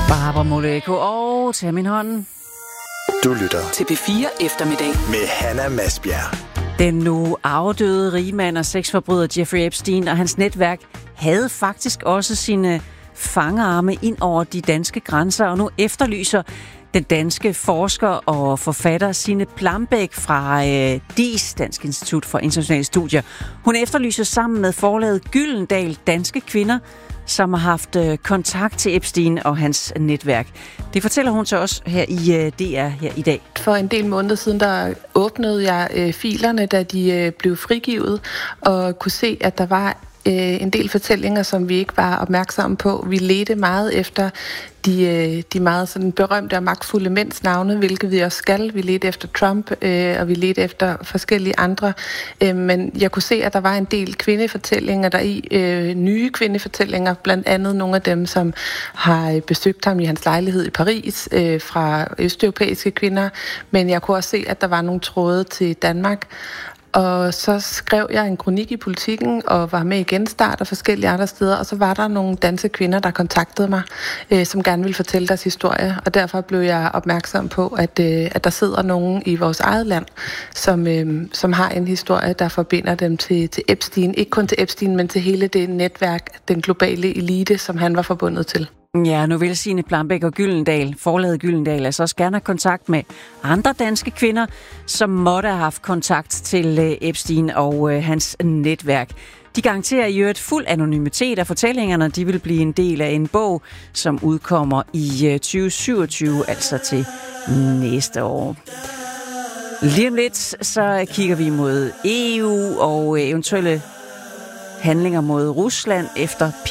Barbara Moleko og tag min hånd. Du lytter til P4 Eftermiddag med Hanna Masbjerg. Den nu afdøde rigmand og sexforbryder Jeffrey Epstein og hans netværk havde faktisk også sine fangearme ind over de danske grænser, og nu efterlyser den danske forsker og forfatter Signe Plambæk fra DIS, Dansk Institut for Internationale Studier. Hun efterlyser sammen med forlaget Gyldendal danske kvinder, som har haft kontakt til Epstein og hans netværk. Det fortæller hun til os her i DR her i dag. For en del måneder siden, der åbnede jeg filerne, da de blev frigivet, og kunne se, at der var en del fortællinger, som vi ikke var opmærksomme på. Vi ledte meget efter de meget sådan berømte og magtfulde mænds navne, hvilket vi også skal. Vi ledte efter Trump, og vi ledte efter forskellige andre. Men jeg kunne se, at der var en del kvindefortællinger nye kvindefortællinger, blandt andet nogle af dem, som har besøgt ham i hans lejlighed i Paris, fra østeuropæiske kvinder. Men jeg kunne også se, at der var nogle tråde til Danmark. Og så skrev jeg en kronik i Politiken og var med i Genstart og forskellige andre steder, og så var der nogle danske kvinder, der kontaktede mig, som gerne ville fortælle deres historie, og derfor blev jeg opmærksom på, at der sidder nogen i vores eget land, som har en historie, der forbinder dem til Epstein. Ikke kun til Epstein, men til hele det netværk, den globale elite, som han var forbundet til. Ja, nu vil Signe Plambæk og Gyldendal, forlaget Gyldendal, altså også gerne have kontakt med andre danske kvinder, som måtte have haft kontakt til Epstein og hans netværk. De garanterer i øvrigt fuld anonymitet, og fortællingerne de vil blive en del af en bog, som udkommer i 2027, altså til næste år. Lige om lidt, så kigger vi mod EU og eventuelle handlinger mod Rusland efter